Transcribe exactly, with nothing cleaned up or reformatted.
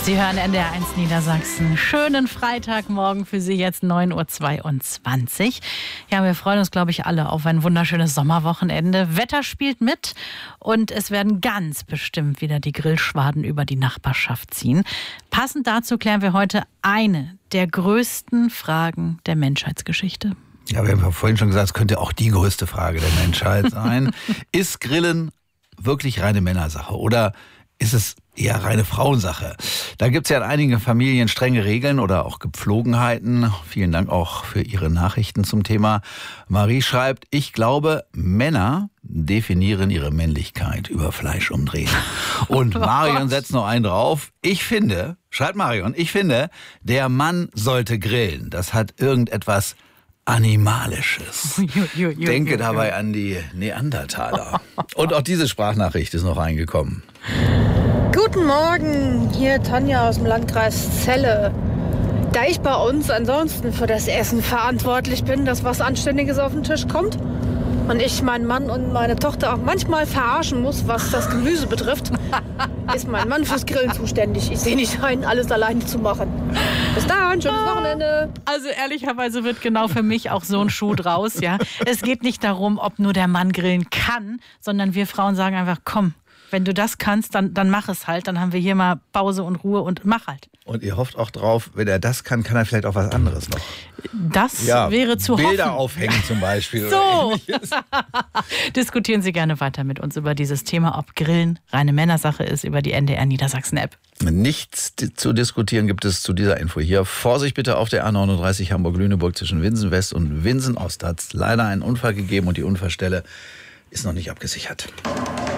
Sie hören N D R eins Niedersachsen. Schönen Freitagmorgen für Sie, jetzt neun Uhr zweiundzwanzig. Ja, wir freuen uns, glaube ich, alle auf ein wunderschönes Sommerwochenende. Wetter spielt mit und es werden ganz bestimmt wieder die Grillschwaden über die Nachbarschaft ziehen. Passend dazu klären wir heute eine der größten Fragen der Menschheitsgeschichte. Ja, wir haben ja vorhin schon gesagt, es könnte auch die größte Frage der Menschheit sein. Ist Grillen wirklich reine Männersache oder ist es eher reine Frauensache? Da gibt es ja in einigen Familien strenge Regeln oder auch Gepflogenheiten. Vielen Dank auch für Ihre Nachrichten zum Thema. Marie schreibt, ich glaube, Männer definieren ihre Männlichkeit über Fleisch umdrehen. Und Marion setzt noch einen drauf. Ich finde, schreibt Marion, ich finde, der Mann sollte grillen. Das hat irgendetwas Animalisches. Ju, ju, ju, Denke ju, dabei ju. an die Neandertaler. Und auch diese Sprachnachricht ist noch reingekommen. Guten Morgen, hier Tanja aus dem Landkreis Celle. Da ich bei uns ansonsten für das Essen verantwortlich bin, dass was Anständiges auf den Tisch kommt und ich meinen Mann und meine Tochter auch manchmal verarschen muss, was das Gemüse betrifft, ist mein Mann fürs Grillen zuständig. Ich sehe nicht ein, alles alleine zu machen. Bis dann, schönes Wochenende. Also ehrlicherweise wird genau für mich auch so ein Schuh draus. Ja, es geht nicht darum, ob nur der Mann grillen kann, sondern wir Frauen sagen einfach, komm, wenn du das kannst, dann, dann mach es halt. Dann haben wir hier mal Pause und Ruhe und mach halt. Und ihr hofft auch drauf, wenn er das kann, kann er vielleicht auch was anderes noch. Das Ja, wäre zu Bilder hoffen. aufhängen zum Beispiel. So. Oder ähnliches. Diskutieren Sie gerne weiter mit uns über dieses Thema, ob Grillen reine Männersache ist, über die N D R Niedersachsen-App. Nichts zu diskutieren gibt es zu dieser Info hier. Vorsicht bitte auf der A neununddreißig Hamburg-Lüneburg zwischen Winsen West und Winsen Ost. Hat es leider einen Unfall gegeben und die Unfallstelle ist noch nicht abgesichert.